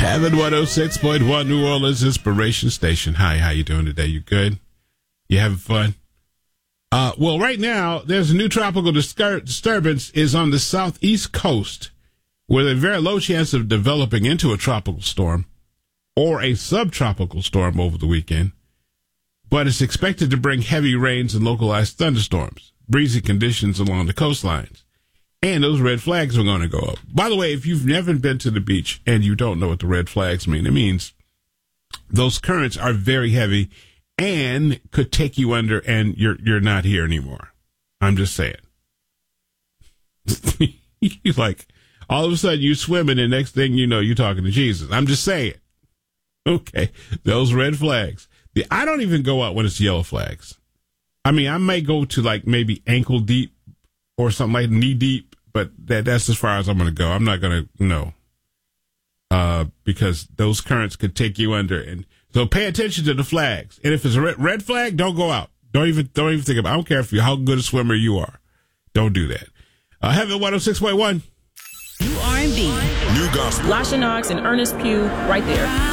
Heaven 106.1 New Orleans Inspiration Station. Hi, how you doing today? You good? You having fun? Well, right now, there's a new tropical disturbance is on the southeast coast with a very low chance of developing into a tropical storm or a subtropical storm over the weekend. But it's expected to bring heavy rains and localized thunderstorms, breezy conditions along the coastlines. And those red flags are going to go up. By the way, if you've never been to the beach and you don't know what the red flags mean, it means those currents are very heavy and could take you under and you're not here anymore. I'm just saying. You're like, all of a sudden you're swimming and next thing you know, you're talking to Jesus. I'm just saying. Okay. Those red flags. I don't even go out when it's yellow flags. I mean, I may go to like maybe ankle deep or something like knee deep, but that's as far as I'm going to go. I'm not going to, because those currents could take you under. And so pay attention to the flags. And if it's a red flag, don't go out. Don't even think about it. I don't care how good a swimmer you are. Don't do that. Heaven 106.1. New R&B. New gospel. Lasha Knox and Ernest Pugh right there.